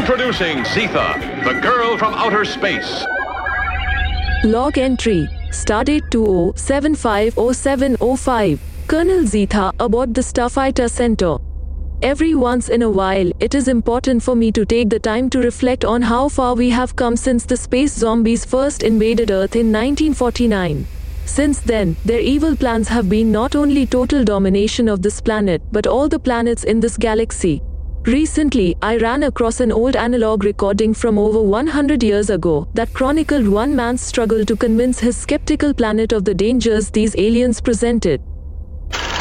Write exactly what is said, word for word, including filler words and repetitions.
Introducing Zetha, the girl from outer space. Log entry, stardate two zero seven five zero seven zero five, Colonel Zetha aboard the Starfighter Center. Every once in a while, it is important for me to take the time to reflect on how far we have come since the space zombies first invaded Earth in nineteen forty-nine. Since then, their evil plans have been not only total domination of this planet, but all the planets in this galaxy. Recently, I ran across an old analog recording from over one hundred years ago that chronicled one man's struggle to convince his skeptical planet of the dangers these aliens presented.